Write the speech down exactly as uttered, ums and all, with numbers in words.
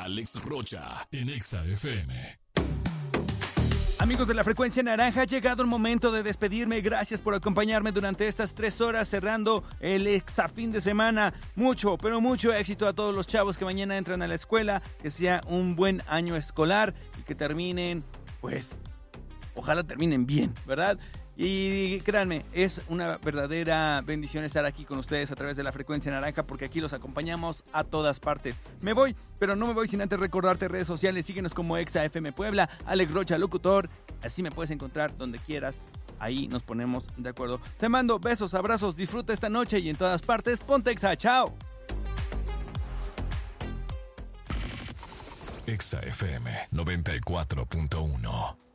Alex Rocha en Exa F M. Amigos de la Frecuencia Naranja, ha llegado el momento de despedirme. Gracias por acompañarme durante estas tres horas cerrando el Exa fin de semana. Mucho, pero mucho éxito a todos los chavos que mañana entran a la escuela. Que sea un buen año escolar y que terminen, pues, ojalá terminen bien, ¿verdad? Y créanme, es una verdadera bendición estar aquí con ustedes a través de la Frecuencia Naranja, porque aquí los acompañamos a todas partes. Me voy, pero no me voy sin antes recordarte redes sociales. Síguenos como Exa F M Puebla, Alex Rocha Locutor. Así me puedes encontrar donde quieras. Ahí nos ponemos de acuerdo. Te mando besos, abrazos, disfruta esta noche y en todas partes, ponte Exa. ¡Chao! Exa F M noventa y cuatro punto uno.